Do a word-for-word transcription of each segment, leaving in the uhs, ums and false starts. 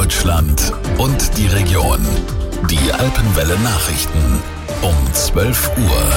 Deutschland und die Region. Die Alpenwelle Nachrichten um zwölf Uhr.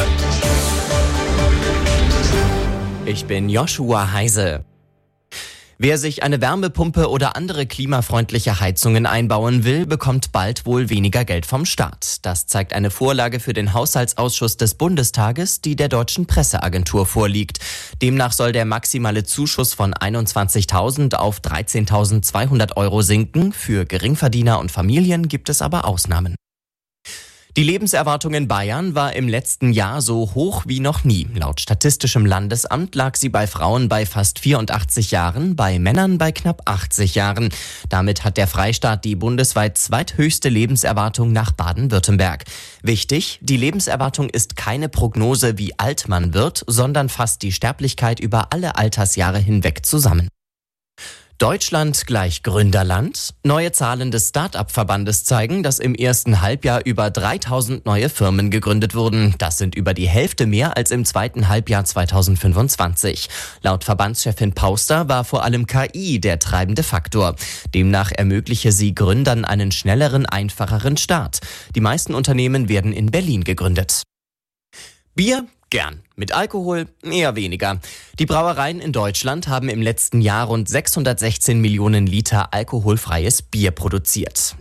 Ich bin Joshua Heise. Wer sich eine Wärmepumpe oder andere klimafreundliche Heizungen einbauen will, bekommt bald wohl weniger Geld vom Staat. Das zeigt eine Vorlage für den Haushaltsausschuss des Bundestages, die der Deutschen Presseagentur vorliegt. Demnach soll der maximale Zuschuss von einundzwanzigtausend auf dreizehntausendzweihundert Euro sinken. Für Geringverdiener und Familien gibt es aber Ausnahmen. Die Lebenserwartung in Bayern war im letzten Jahr so hoch wie noch nie. Laut Statistischem Landesamt lag sie bei Frauen bei fast vierundachtzig Jahren, bei Männern bei knapp achtzig Jahren. Damit hat der Freistaat die bundesweit zweithöchste Lebenserwartung nach Baden-Württemberg. Wichtig, die Lebenserwartung ist keine Prognose, wie alt man wird, sondern fasst die Sterblichkeit über alle Altersjahre hinweg zusammen. Deutschland gleich Gründerland. Neue Zahlen des Start-up-Verbandes zeigen, dass im ersten Halbjahr über dreitausend neue Firmen gegründet wurden. Das sind über die Hälfte mehr als im zweiten Halbjahr zweitausendfünfundzwanzig. Laut Verbandschefin Pauster war vor allem K I der treibende Faktor. Demnach ermögliche sie Gründern einen schnelleren, einfacheren Start. Die meisten Unternehmen werden in Berlin gegründet. Bier? Gern. Mit Alkohol eher weniger. Die Brauereien in Deutschland haben im letzten Jahr rund sechshundertsechzehn Millionen Liter alkoholfreies Bier produziert.